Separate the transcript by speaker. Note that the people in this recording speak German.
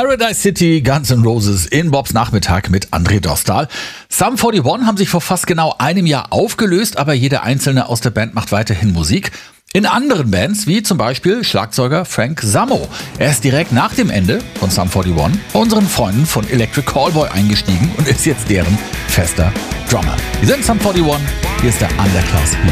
Speaker 1: Paradise City, Guns N' Roses in Bobs Nachmittag mit André Dostal. Sum 41 haben sich vor fast genau einem Jahr aufgelöst, aber jeder Einzelne aus der Band macht weiterhin Musik. In anderen Bands, wie zum Beispiel Schlagzeuger Frank Zammo. Er ist direkt nach dem Ende von Sum 41 bei unseren Freunden von Electric Callboy eingestiegen und ist jetzt deren fester Drummer. Wir sind Sum 41, hier ist der Underclass.